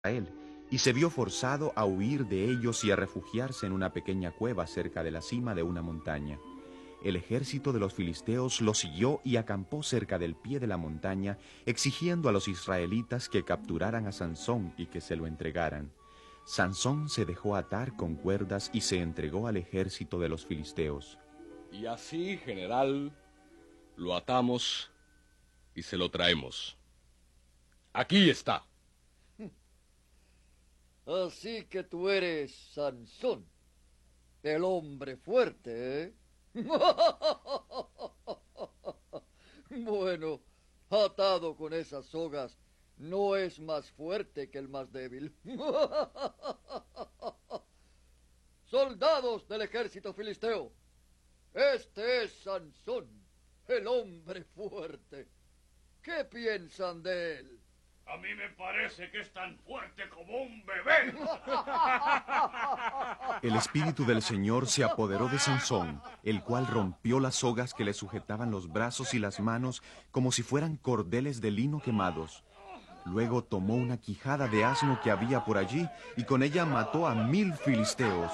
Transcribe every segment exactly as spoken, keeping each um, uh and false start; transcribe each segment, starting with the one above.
Israel, y se vio forzado a huir de ellos y a refugiarse en una pequeña cueva cerca de la cima de una montaña. El ejército de los filisteos lo siguió y acampó cerca del pie de la montaña, exigiendo a los israelitas que capturaran a Sansón y que se lo entregaran. Sansón se dejó atar con cuerdas y se entregó al ejército de los filisteos. Y así, general, lo atamos y se lo traemos. Aquí está. Así que tú eres Sansón, el hombre fuerte, ¿eh? Bueno, atado con esas sogas, no es más fuerte que el más débil. Soldados del ejército filisteo, este es Sansón, el hombre fuerte. ¿Qué piensan de él? A mí me parece que es tan fuerte como un bebé. El espíritu del Señor se apoderó de Sansón, el cual rompió las sogas que le sujetaban los brazos y las manos como si fueran cordeles de lino quemados. Luego tomó una quijada de asno que había por allí y con ella mató a mil filisteos.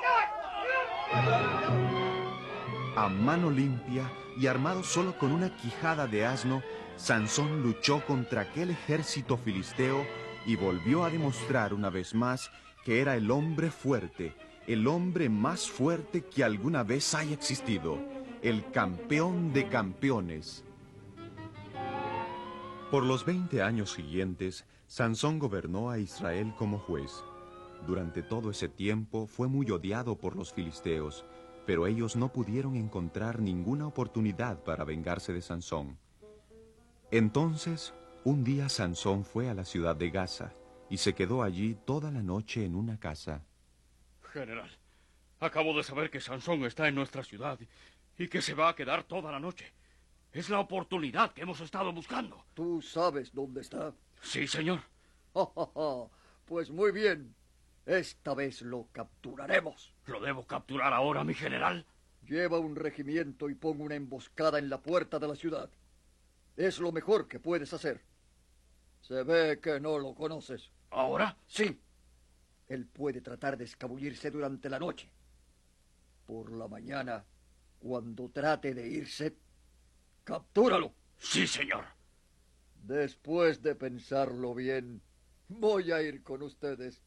A mano limpia y armado solo con una quijada de asno, Sansón luchó contra aquel ejército filisteo y volvió a demostrar una vez más que era el hombre fuerte, el hombre más fuerte que alguna vez haya existido, el campeón de campeones. Por los veinte años siguientes, Sansón gobernó a Israel como juez. Durante todo ese tiempo fue muy odiado por los filisteos, pero ellos no pudieron encontrar ninguna oportunidad para vengarse de Sansón. Entonces, un día Sansón fue a la ciudad de Gaza y se quedó allí toda la noche en una casa. General, acabo de saber que Sansón está en nuestra ciudad y que se va a quedar toda la noche. Es la oportunidad que hemos estado buscando. ¿Tú sabes dónde está? Sí, señor. Pues muy bien. Esta vez lo capturaremos. ¿Lo debo capturar ahora, mi general? Lleva un regimiento y pon una emboscada en la puerta de la ciudad. Es lo mejor que puedes hacer. Se ve que no lo conoces. ¿Ahora? Sí. Él puede tratar de escabullirse durante la noche. Por la mañana, cuando trate de irse, captúralo. Sí, señor. Después de pensarlo bien, voy a ir con ustedes.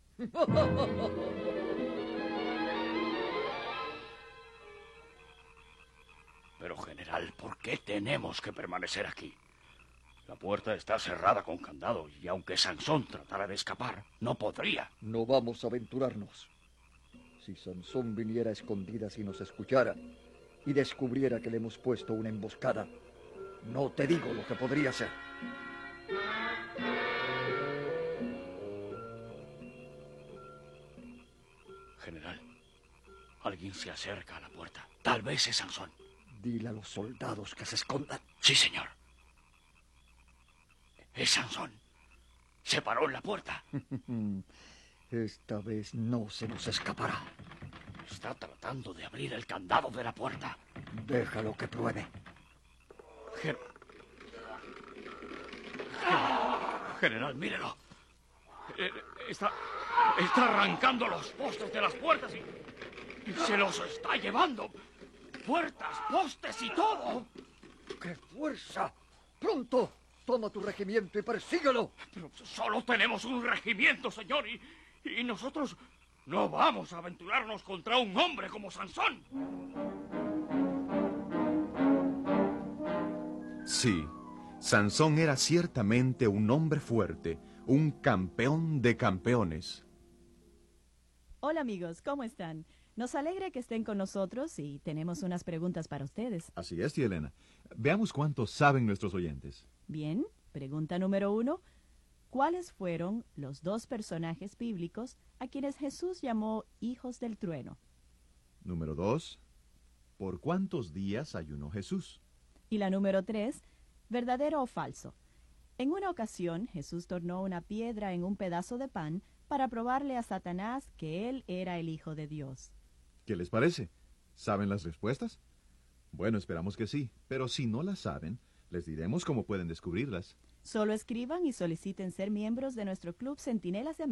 Pero, general, ¿por qué tenemos que permanecer aquí? La puerta está cerrada con candado y aunque Sansón tratara de escapar, no podría. No vamos a aventurarnos. Si Sansón viniera a escondidas y nos escuchara y descubriera que le hemos puesto una emboscada, no te digo lo que podría hacer. General, alguien se acerca a la puerta. Tal vez es Sansón. Dile a los soldados que se escondan. Sí, señor. Es Sansón. Se paró en la puerta. Esta vez no se nos escapará. Está tratando de abrir el candado de la puerta. Déjalo que pruebe. Gen... General, mírelo. Eh, Está, está arrancando los postes de las puertas y, y se los está llevando. Puertas, postes y todo. ¡Qué fuerza! ¡Pronto! Toma tu regimiento y persíguelo. Pero solo tenemos un regimiento, señor, y, y nosotros no vamos a aventurarnos contra un hombre como Sansón. Sí, Sansón era ciertamente un hombre fuerte, un campeón de campeones. Hola amigos, ¿cómo están? Nos alegra que estén con nosotros y tenemos unas preguntas para ustedes. Así es, tía Elena. Veamos cuántos saben nuestros oyentes. Bien, pregunta número uno. ¿Cuáles fueron los dos personajes bíblicos a quienes Jesús llamó hijos del trueno? Número dos. ¿Por cuántos días ayunó Jesús? Y la número tres, ¿verdadero o falso? En una ocasión, Jesús tornó una piedra en un pedazo de pan para probarle a Satanás que él era el Hijo de Dios. ¿Qué les parece? ¿Saben las respuestas? Bueno, esperamos que sí, pero si no las saben, les diremos cómo pueden descubrirlas. Solo escriban y soliciten ser miembros de nuestro club Centinelas de